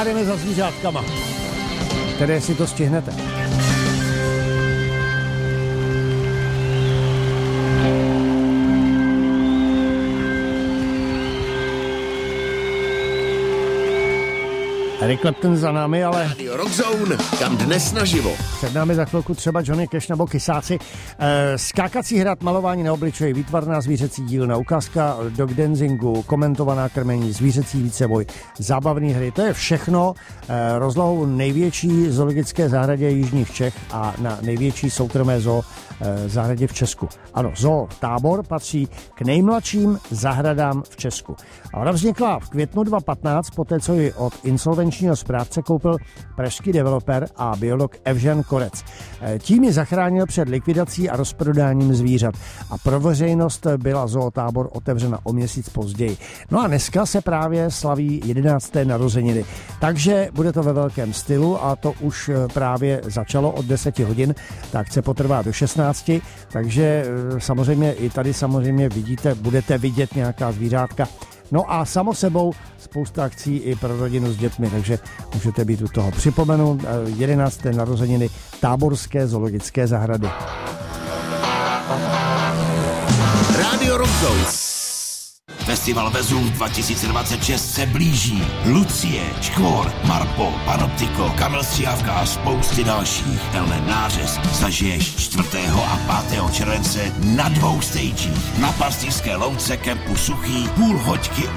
jdeme za zvířátkama, které si to stihnete. Eric Clapton za námi, ale... Radio Rock Zone, kam dnes naživo. Před námi za chvilku třeba Johnny Cash nebo Kysáci. Skákací hrad, malování na obličeji, výtvarná zvířecí dílna, ukázka dog dancingu, komentovaná krmení, zvířecí víceboj, zábavné hry. To je všechno rozlohou největší zoologické zahradě jižních Čech a na největší soukromé zoo zahradě v Česku. Ano, zoo Tábor patří k nejmladším zahradám v Česku. A ona vznikla v květnu 2015, poté co ji od insolvenčního správce koupil pražský developer a biolog Evžen Korec. Tím ji zachránil před likvidací a rozprodáním zvířat a pro veřejnost byla zoo Tábor otevřena o měsíc později. No a dneska se právě slaví 11. narozeniny, takže bude to ve velkém stylu a to už právě začalo od 10 hodin, tak se potrvá do 16, takže samozřejmě i tady samozřejmě budete vidět nějaká zvířátka. No a samo sebou spousta akcí i pro rodinu s dětmi, takže můžete být u toho. Připomenu 11. narozeniny Táborské zoologické zahrady. Radio Rock Zone. Festival Vezův 2026 se blíží. Lucie, Škvor, Marpo, Panoptiko, Kamil Střihavka a spousty dalších. Tenhle nářez zažiješ 4. a 5. července na 2 stagích. Na Pastýřské louce kempu Suchý, půl hoďky